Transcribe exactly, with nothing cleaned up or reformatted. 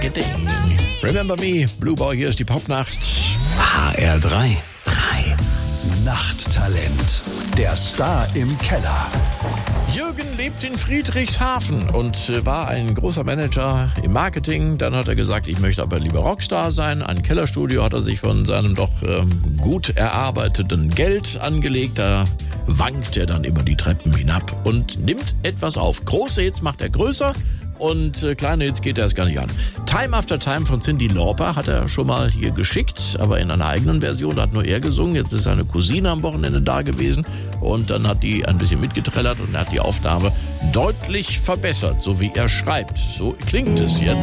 Geding. Remember Me, Blue Boy, hier ist die Popnacht. H R drei. drei. Nachttalent. Der Star im Keller. Jürgen lebt in Friedrichshafen und war ein großer Manager im Marketing. Dann hat er gesagt, ich möchte aber lieber Rockstar sein. Ein Kellerstudio hat er sich von seinem doch ähm, gut erarbeiteten Geld angelegt. Da wankt er dann immer die Treppen hinab und nimmt etwas auf. Große Hits macht er größer und äh, kleine Hits geht er erst gar nicht an. Time After Time von Cyndi Lauper hat er schon mal hier geschickt, aber in einer eigenen Version, da hat nur er gesungen. Jetzt ist seine Cousine am Wochenende da gewesen und dann hat die ein bisschen mitgetrellert und er hat die Aufnahme deutlich verbessert, so wie er schreibt. So klingt es jetzt.